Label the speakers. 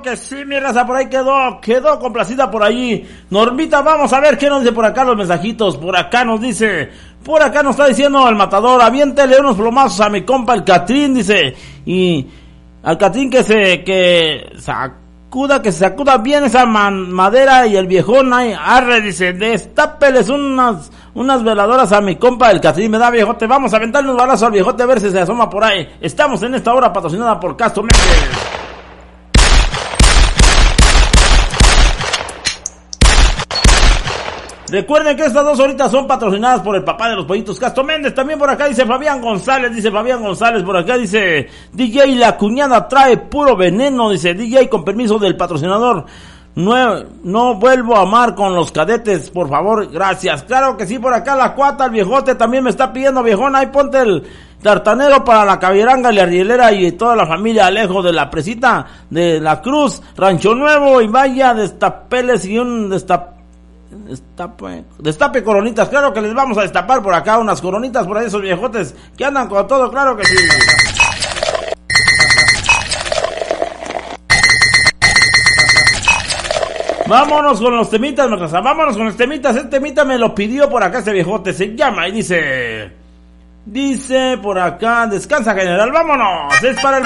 Speaker 1: que sí, mi raza, por ahí quedó complacida por allí. Normita, vamos a ver qué nos dice por acá los mensajitos. Por acá nos está diciendo el matador, aviéntele unos plomazos a mi compa el Catrín, dice. Y al Catrín que se sacuda bien esa madera, y el viejón ahí, arre, dice, destápeles unas veladoras a mi compa el Catrín, me da viejote, vamos a aventarle un balazo al viejote a ver si se asoma por ahí. Estamos en esta hora patrocinada por Castro Méndez. Recuerden que estas 2 horitas son patrocinadas por el papá de los pollitos, Castro Méndez. También por acá dice Fabián González, por acá dice DJ La Cuñada trae puro veneno, dice DJ con permiso del patrocinador. No vuelvo a amar con los cadetes, por favor, gracias. Claro que sí, por acá la Cuata, el viejote también me está pidiendo, viejón, ahí ponte el tartanero para la caballeranga, la arrielera y toda la familia Alejo de la Presita de la Cruz, Rancho Nuevo, y vaya destapeles y un destape coronitas. Claro que les vamos a destapar por acá unas coronitas por ahí, esos viejotes que andan con todo, claro que sí. Vámonos con los temitas, matraza, vámonos con los temitas. Este temita me lo pidió por acá ese viejote, se llama y dice por acá, descansa general, vámonos, es para el